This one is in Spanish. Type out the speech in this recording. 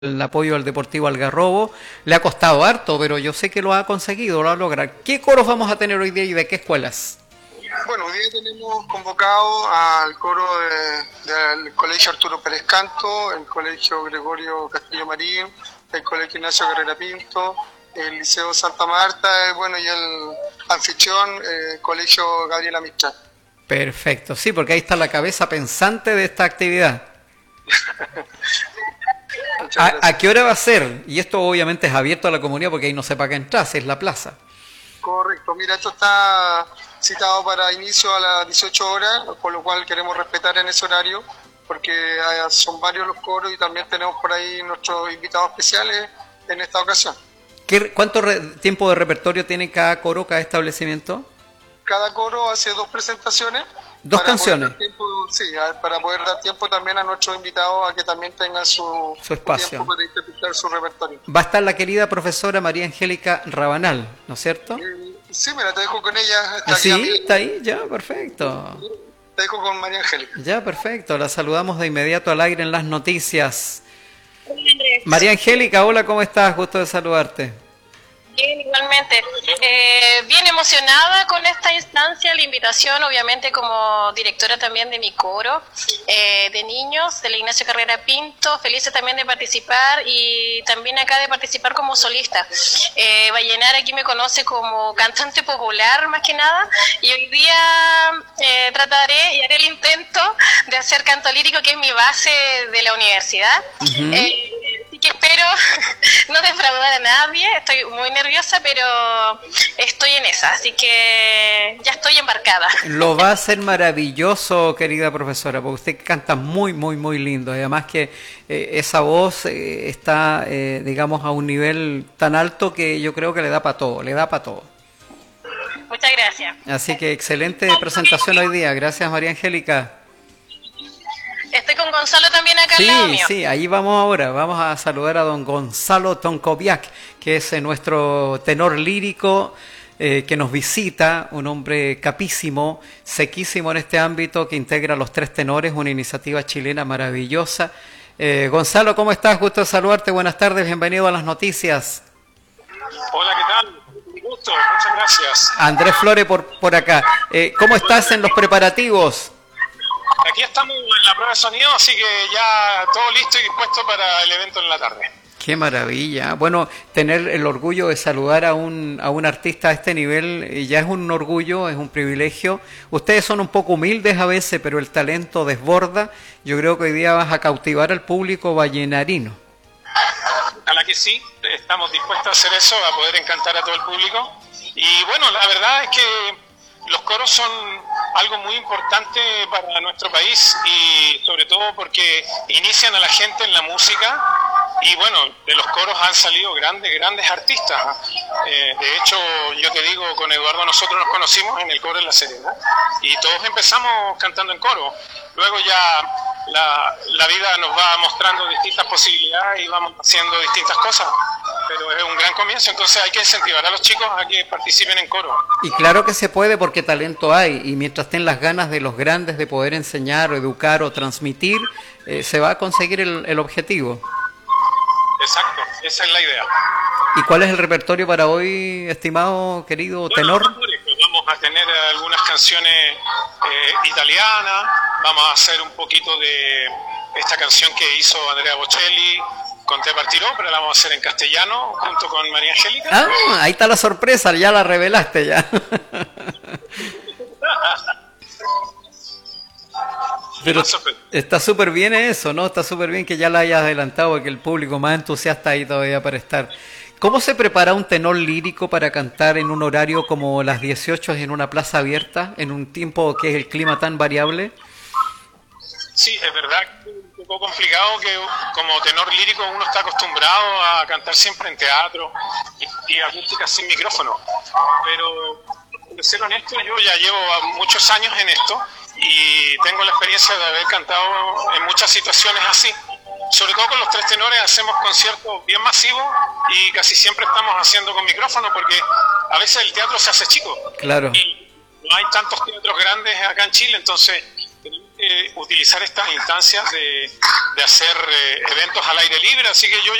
el apoyo al Deportivo Algarrobo. Le ha costado harto, pero yo sé que lo ha conseguido, lo va a lograr. ¿Qué coros vamos a tener hoy día y de qué escuelas? Bueno, hoy día tenemos convocado al coro del Colegio Arturo Pérez Canto, el Colegio Gregorio Castillo Marín, el Colegio Ignacio Carrera Pinto, el Liceo Santa Marta, bueno, y el anfitrión, Colegio Gabriela Mistral. Perfecto, sí, porque ahí está la cabeza pensante de esta actividad. ¿A qué hora va a ser? Y esto obviamente es abierto a la comunidad porque ahí no se paga entrar, es la plaza. Correcto, mira, esto está citado para inicio a las 18 horas, por lo cual queremos respetar en ese horario, porque son varios los coros y también tenemos por ahí nuestros invitados especiales en esta ocasión. ¿Cuánto tiempo de repertorio tiene cada coro, cada establecimiento? Cada coro hace 2 presentaciones. ¿Dos canciones? Para poder dar tiempo también a nuestros invitados a que también tengan su espacio, tiempo para interpretar su repertorio. Va a estar la querida profesora María Angélica Rabanal, ¿no es cierto? Sí, mira, te dejo con ella. Está ahí, ya, perfecto. Te dejo con María Angélica. Ya, perfecto, la saludamos de inmediato al aire en las noticias. María Angélica, hola, ¿cómo estás? Gusto de saludarte. Bien, igualmente. Bien emocionada con esta instancia, la invitación, obviamente como directora también de mi coro de niños, de la Ignacio Carrera Pinto, felices también de participar y también acá de participar como solista. Vallenar aquí me conoce como cantante popular más que nada y hoy día trataré y haré el intento de hacer canto lírico, que es mi base de la universidad. Así que espero no defraudar a nadie, estoy muy nerviosa, pero estoy en esa, así que ya estoy embarcada. Lo va a hacer maravilloso, querida profesora, porque usted canta muy, muy, muy lindo. Y además que esa voz está, digamos, a un nivel tan alto que yo creo que le da para todo, Muchas gracias. Así que excelente presentación hoy día. Gracias, María Angélica. Estoy con Gonzalo también acá al lado mío. Sí, ahí vamos ahora. Vamos a saludar a don Gonzalo Tonkoviak, que es nuestro tenor lírico que nos visita, un hombre capísimo, sequísimo en este ámbito, que integra los 3 tenores, una iniciativa chilena maravillosa. Gonzalo, ¿cómo estás? Gusto de saludarte. Buenas tardes, bienvenido a las noticias. Hola, ¿qué tal? Un gusto, muchas gracias. Andrés Flores por acá. ¿Cómo estás en los preparativos? Aquí estamos en la prueba de sonido, así que ya todo listo y dispuesto para el evento en la tarde. ¡Qué maravilla! Bueno, tener el orgullo de saludar a un artista a este nivel ya es un orgullo, es un privilegio. Ustedes son un poco humildes a veces, pero el talento desborda. Yo creo que hoy día vas a cautivar al público vallenarino. A la que sí, estamos dispuestos a hacer eso, a poder encantar a todo el público. Y bueno, la verdad es que los coros son algo muy importante para nuestro país y sobre todo porque inician a la gente en la música y bueno, de los coros han salido grandes artistas. De hecho, yo te digo, con Eduardo nosotros nos conocimos en el coro de La Serena y todos empezamos cantando en coro. Luego ya la vida nos va mostrando distintas posibilidades y vamos haciendo distintas cosas, pero es un gran comienzo, entonces hay que incentivar a los chicos a que participen en coro. Y claro que se puede porque talento hay, y mientras estén las ganas de los grandes de poder enseñar o educar o transmitir, se va a conseguir el objetivo. Exacto, esa es la idea. ¿Y cuál es el repertorio para hoy, estimado, querido tenor? Vamos a tener algunas canciones italianas, vamos a hacer un poquito de esta canción que hizo Andrea Bocelli con Te Partiró, pero la vamos a hacer en castellano junto con María Angélica. Ahí está la sorpresa, ya la revelaste ya. Pero está súper bien eso, ¿no? Está súper bien que ya la hayas adelantado, porque el público más entusiasta ahí todavía para estar. ¿Cómo se prepara un tenor lírico para cantar en un horario como las 18 en una plaza abierta, en un tiempo que es el clima tan variable? Sí, es verdad que es un poco complicado que como tenor lírico uno está acostumbrado a cantar siempre en teatro y acústica sin micrófono. Pero, de ser honesto, yo ya llevo muchos años en esto y tengo la experiencia de haber cantado en muchas situaciones así. Sobre todo con los 3 tenores hacemos conciertos bien masivos y casi siempre estamos haciendo con micrófono porque a veces el teatro se hace chico. Claro. Y no hay tantos teatros grandes acá en Chile, entonces tenemos que utilizar estas instancias de hacer eventos al aire libre, así que yo